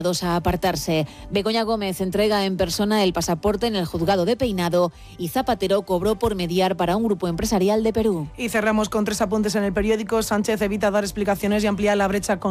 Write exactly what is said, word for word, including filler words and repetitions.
a apartarse. Begoña Gómez entrega en persona el pasaporte en el juzgado de Peinado y Zapatero cobró por mediar para un grupo empresarial de Perú. Y cerramos con tres apuntes en el periódico. Sánchez evita dar explicaciones y amplía la brecha con